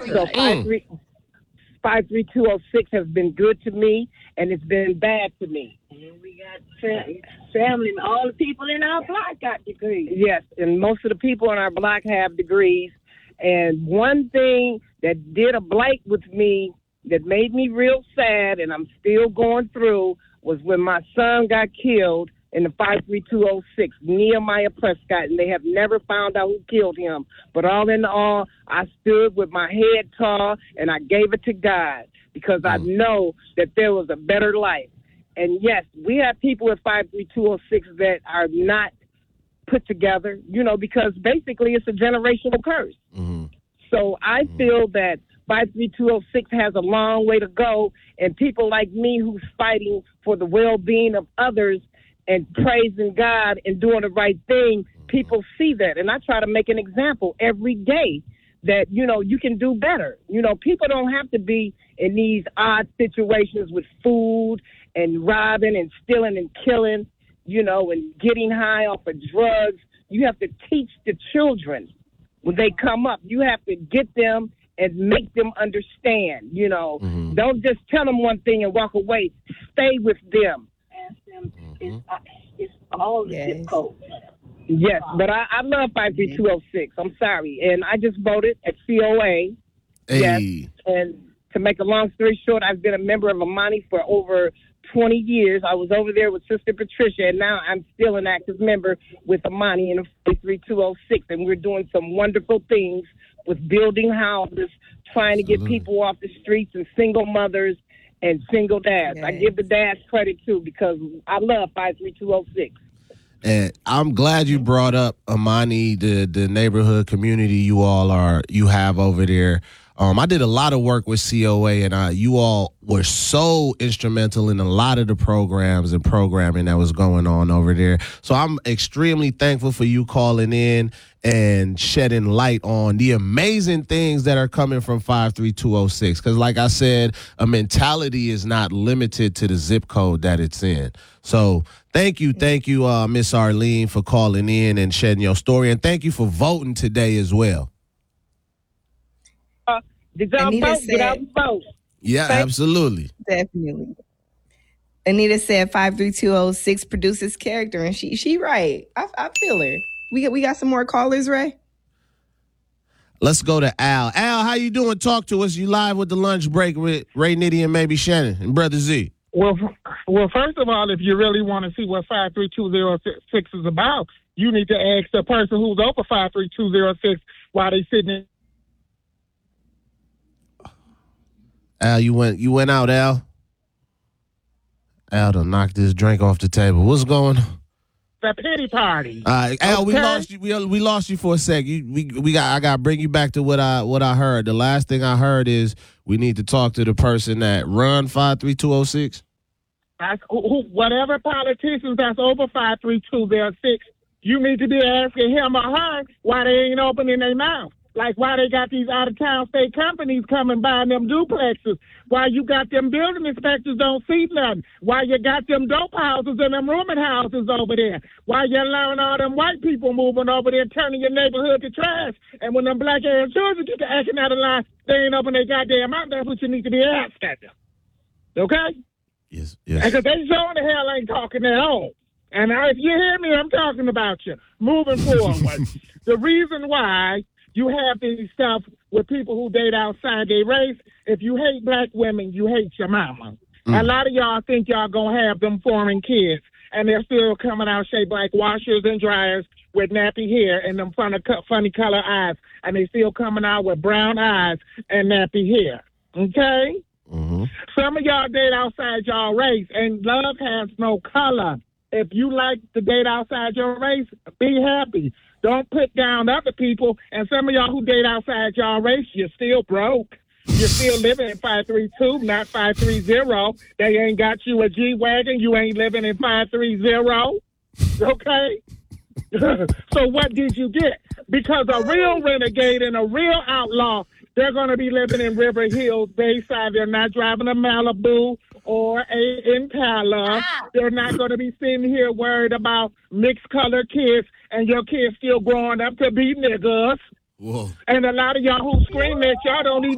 So 53206 has been good to me, and it's been bad to me. And we got family, all the people in our block got degrees. Yes, and most of the people in our block have degrees. And one thing that did a blight with me that made me real sad, and I'm still going through, was when my son got killed in the 53206, Nehemiah Prescott, and they have never found out who killed him. But all in all, I stood with my head tall, and I gave it to God because I know that there was a better life. And, yes, we have people at 53206 that are not put together, because basically it's a generational curse. Mm-hmm. So I feel that 53206 has a long way to go, and people like me who's fighting for the well-being of others and praising God and doing the right thing, people see that. And I try to make an example every day that, you can do better. People don't have to be in these odd situations with food and robbing and stealing and killing, and getting high off of drugs. You have to teach the children when they come up. You have to get them and make them understand, Don't just tell them one thing and walk away. Stay with them. Ask them. It's all the zip codes. Yes, but I love 53206. I'm sorry. And I just voted at COA. Hey. Yes. And to make a long story short, I've been a member of Amani for over 20 years. I was over there with Sister Patricia, and now I'm still an active member with Amani in 53206. And we're doing some wonderful things with building houses, trying to get people off the streets, and single mothers and single dads. Yes. I give the dads credit, too, because I love 53206. And I'm glad you brought up Amani, the neighborhood community you have over there. I did a lot of work with COA, and you all were so instrumental in a lot of the programs and programming that was going on over there. So I'm extremely thankful for you calling in and shedding light on the amazing things that are coming from 53206. Because like I said, a mentality is not limited to the zip code that it's in. So thank you, Miss Arlene, for calling in and shedding your story. And thank you for voting today as well. Did y'all vote? Get out and vote. Yeah, absolutely. Definitely. Anita said 53206 produces character, and she right. I feel her. We got some more callers, Ray? Let's go to Al. Al, how you doing? Talk to us. You live with the lunch break with Ray Nitty and maybe Shannon and Brother Z. Well, first of all, if you really want to see what 53206 is about, you need to ask the person who's over 53206 while they sitting in. Al, you went out, Al. Al done knocked this drink off the table. What's going on? The pity party. Al, we lost you. We lost you for a sec. I got to bring you back to what I heard. The last thing I heard is we need to talk to the person that run 53206. That's whatever politicians that's over 53206. You need to be asking him or her why they ain't opening their mouth. Like why they got these out-of-town state companies coming buying them duplexes. Why you got them building inspectors don't see nothing. Why you got them dope houses and them rooming houses over there. Why you allowing all them white people moving over there turning your neighborhood to trash. And when them black-ass children get to acting out of line, they ain't open their goddamn mouth. That's what you need to be asking them. Okay? Yes. Because they sure the hell ain't talking at all. And if you hear me, I'm talking about you. Moving forward. The reason why you have these stuff with people who date outside their race. If you hate black women, you hate your mama. A lot of y'all think y'all gonna have them foreign kids, and they're still coming out shaped like washers and dryers with nappy hair and them funny color eyes, and they still coming out with brown eyes and nappy hair. Okay? Mm-hmm. Some of y'all date outside y'all race, and love has no color. If you like to date outside your race, be happy. Don't put down other people. And some of y'all who date outside y'all race, you're still broke. You're still living in 532, not 530. They ain't got you a G-Wagon. You ain't living in 530. Okay? So what did you get? Because a real renegade and a real outlaw, they're going to be living in River Hills, Bayside. They're not driving a Malibu or a Impala. They're not going to be sitting here worried about mixed color kids and your kids still growing up to be niggas. Whoa. And a lot of y'all who scream at y'all don't even